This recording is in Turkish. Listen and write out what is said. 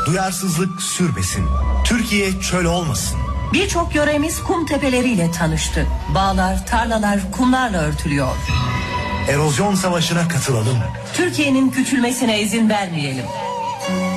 duyarsızlık sürmesin. Türkiye çöl olmasın. Birçok yöremiz kum tepeleriyle tanıştı. Bağlar, tarlalar kumlarla örtülüyor. Erozyon savaşına katılalım. Türkiye'nin küçülmesine izin vermeyelim.